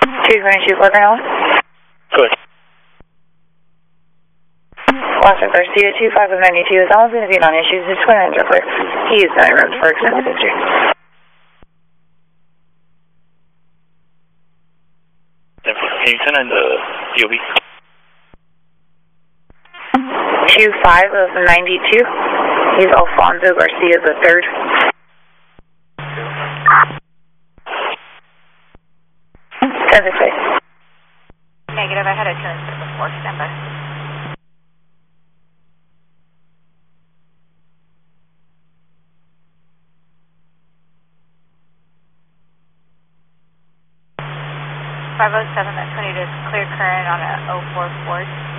222 Flutter Island. Good. Watson Garcia 2592 is always going to be non-issues. His twin ends are clear. He is not road for extended history. Can you send in the DOB? 25 of 92. He's Alfonso Garcia the third. Traffic space. Negative, I had a turn before, stand by. .507, that 20 to clear current on a 044.